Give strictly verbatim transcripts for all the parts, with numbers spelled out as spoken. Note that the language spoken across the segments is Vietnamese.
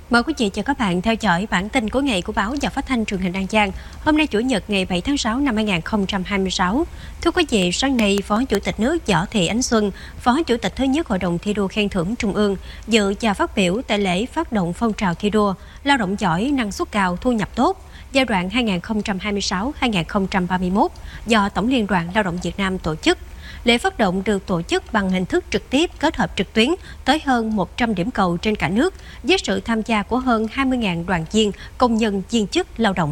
Mời quý vị và các bạn theo dõi bản tin cuối ngày của báo và phát thanh truyền hình An Giang. Hôm nay Chủ nhật ngày bảy tháng sáu năm hai nghìn không trăm hai mươi sáu. Thưa quý vị, sáng nay Phó Chủ tịch nước Võ Thị Ánh Xuân, Phó Chủ tịch thứ nhất Hội đồng thi đua khen thưởng Trung ương dự và phát biểu tại lễ phát động phong trào thi đua lao động giỏi, năng suất cao, thu nhập tốt giai đoạn hai nghìn không trăm hai mươi sáu đến hai nghìn không trăm ba mươi mốt do Tổng Liên đoàn Lao động Việt Nam tổ chức. Lễ phát động được tổ chức bằng hình thức trực tiếp kết hợp trực tuyến tới hơn một trăm điểm cầu trên cả nước với sự tham gia của hơn hai mươi nghìn đoàn viên, công nhân, viên chức, lao động.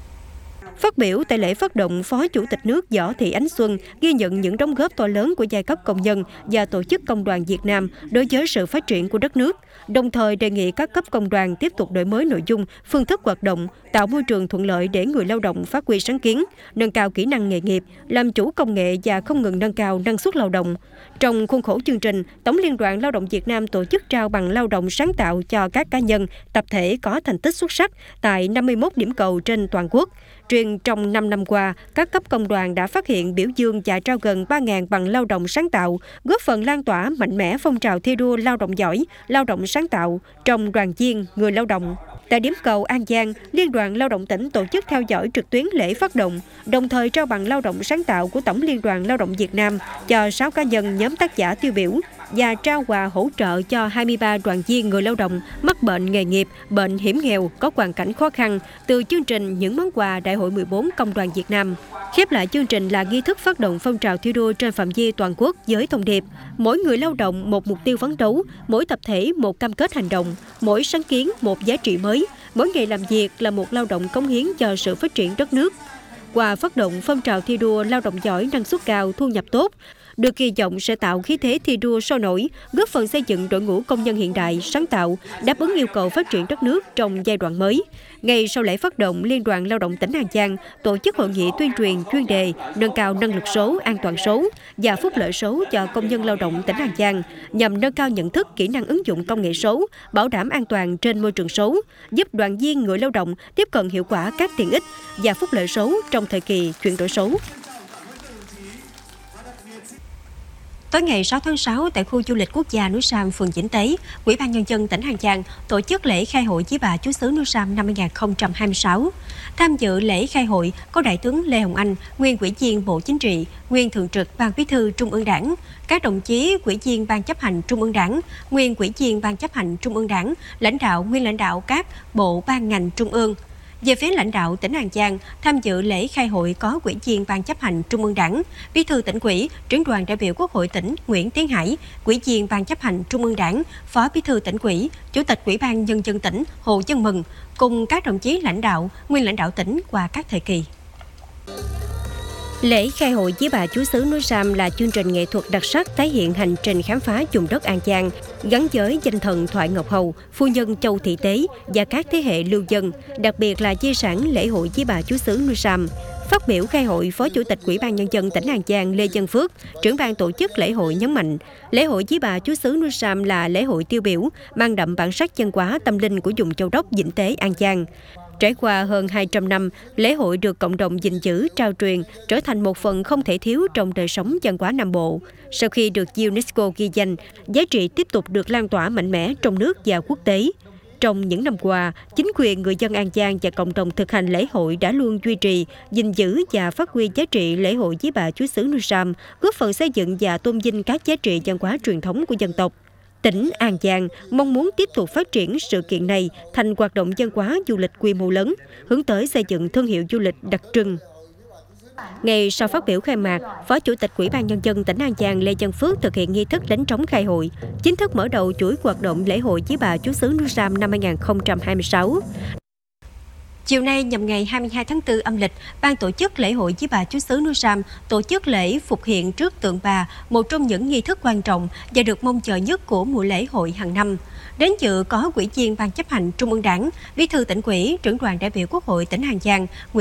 Phát biểu tại lễ phát động, Phó Chủ tịch nước Võ Thị Ánh Xuân ghi nhận những đóng góp to lớn của giai cấp công nhân và tổ chức công đoàn Việt Nam đối với sự phát triển của đất nước, đồng thời đề nghị các cấp công đoàn tiếp tục đổi mới nội dung, phương thức hoạt động, tạo môi trường thuận lợi để người lao động phát huy sáng kiến, nâng cao kỹ năng nghề nghiệp, làm chủ công nghệ và không ngừng nâng cao năng suất lao động. Trong khuôn khổ chương trình, Tổng Liên đoàn Lao động Việt Nam tổ chức trao bằng lao động sáng tạo cho các cá nhân, tập thể có thành tích xuất sắc tại năm mươi mốt điểm cầu trên toàn quốc. Riêng trong năm năm qua, các cấp công đoàn đã phát hiện, biểu dương và trao gần ba nghìn bằng lao động sáng tạo, góp phần lan tỏa mạnh mẽ phong trào thi đua lao động giỏi, lao động sáng tạo trong đoàn viên, người lao động. Tại điểm cầu An Giang, Liên đoàn Lao động tỉnh tổ chức theo dõi trực tuyến lễ phát động, đồng thời trao bằng lao động sáng tạo của Tổng Liên đoàn Lao động Việt Nam cho sáu cá nhân nhóm tác giả tiêu biểu và trao quà hỗ trợ cho hai mươi ba đoàn viên người lao động mắc bệnh nghề nghiệp, bệnh hiểm nghèo có hoàn cảnh khó khăn từ chương trình Những món quà Đại hội mười bốn Công đoàn Việt Nam. Khép lại chương trình là nghi thức phát động phong trào thi đua trên phạm vi toàn quốc với thông điệp: mỗi người lao động một mục tiêu phấn đấu, mỗi tập thể một cam kết hành động, mỗi sáng kiến một giá trị mới, mỗi ngày làm việc là một lao động cống hiến cho sự phát triển đất nước. Qua phát động phong trào thi đua lao động giỏi, năng suất cao, thu nhập tốt, được kỳ vọng sẽ tạo khí thế thi đua sôi nổi, góp phần xây dựng đội ngũ công nhân hiện đại, sáng tạo, đáp ứng yêu cầu phát triển đất nước trong giai đoạn mới. Ngay sau lễ phát động, Liên đoàn Lao động tỉnh An Giang tổ chức hội nghị tuyên truyền chuyên đề nâng cao năng lực số, an toàn số và phúc lợi số cho công nhân lao động tỉnh An Giang, nhằm nâng cao nhận thức, kỹ năng ứng dụng công nghệ số, bảo đảm an toàn trên môi trường số, giúp đoàn viên người lao động tiếp cận hiệu quả các tiện ích và phúc lợi số trong thời kỳ chuyển đổi số. Tối ngày sáu tháng sáu, tại khu du lịch quốc gia núi Sam, phường Vĩnh Tế, Ủy ban Nhân dân tỉnh An Giang tổ chức lễ khai hội Vĩ bà Chúa xứ núi Sam năm hai nghìn không trăm hai mươi sáu. Tham dự lễ khai hội có Đại tướng Lê Hồng Anh, nguyên Ủy viên Bộ Chính trị, nguyên Thường trực Ban Bí thư Trung ương Đảng, các đồng chí Ủy viên Ban chấp hành Trung ương Đảng, nguyên Ủy viên Ban chấp hành Trung ương Đảng, lãnh đạo nguyên lãnh đạo các bộ ban ngành trung ương. Về phía lãnh đạo tỉnh An Giang, tham dự lễ khai hội có Ủy viên Ban chấp hành Trung ương Đảng, Bí thư Tỉnh ủy, Trưởng đoàn đại biểu Quốc hội tỉnh Nguyễn Tiến Hải, Ủy viên Ban chấp hành Trung ương Đảng, Phó Bí thư Tỉnh ủy, Chủ tịch Ủy ban Nhân dân tỉnh Hồ Văn Mừng, cùng các đồng chí lãnh đạo, nguyên lãnh đạo tỉnh qua các thời kỳ. Lễ khai hội Vĩ bà Chúa xứ núi Sam là chương trình nghệ thuật đặc sắc tái hiện hành trình khám phá vùng đất An Giang, gắn với danh thần Thoại Ngọc Hầu, phu nhân Châu Thị Tế và các thế hệ lưu dân, đặc biệt là di sản lễ hội Vĩ bà Chúa xứ núi Sam. Phát biểu khai hội, Phó Chủ tịch Ủy ban Nhân dân tỉnh An Giang Lê Văn Phước, trưởng ban tổ chức lễ hội nhấn mạnh, lễ hội Vĩ bà Chúa xứ núi Sam là lễ hội tiêu biểu, mang đậm bản sắc văn hóa tâm linh của vùng Châu Đốc, Vĩnh Tế, An Giang. Trải qua hơn hai trăm năm, lễ hội được cộng đồng gìn giữ, trao truyền, trở thành một phần không thể thiếu trong đời sống văn hóa Nam Bộ. Sau khi được UNESCO ghi danh, giá trị tiếp tục được lan tỏa mạnh mẽ trong nước và quốc tế. Trong những năm qua, chính quyền, người dân An Giang và cộng đồng thực hành lễ hội đã luôn duy trì, gìn giữ và phát huy giá trị lễ hội Vĩ bà Chúa xứ núi Sam, góp phần xây dựng và tôn vinh các giá trị văn hóa truyền thống của dân tộc. Tỉnh An Giang mong muốn tiếp tục phát triển sự kiện này thành hoạt động văn hóa du lịch quy mô lớn, hướng tới xây dựng thương hiệu du lịch đặc trưng. Ngay sau phát biểu khai mạc, Phó Chủ tịch Ủy ban Nhân dân tỉnh An Giang Lê Văn Phước thực hiện nghi thức đánh trống khai hội, chính thức mở đầu chuỗi hoạt động lễ hội Vĩ bà Chúa xứ núi Sam năm hai nghìn không trăm hai mươi sáu. Chiều nay nhằm ngày hai mươi hai tháng tư âm lịch, ban tổ chức lễ hội Vĩ bà Chúa xứ núi Sam tổ chức lễ phục hiện trước tượng bà, một trong những nghi thức quan trọng và được mong chờ nhất của mùa lễ hội hàng năm. Đến dự có Ủy viên Ban chấp hành Trung ương Đảng, Bí thư Tỉnh ủy, Trưởng đoàn đại biểu Quốc hội tỉnh An Giang Nguyễn